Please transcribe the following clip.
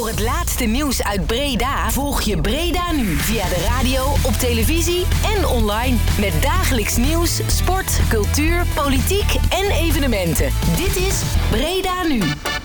het laatste nieuws uit Breda volg je Breda Nu via de radio, op televisie en online. Met dagelijks nieuws, sport, cultuur, politiek en evenementen. Dit is Breda Nu.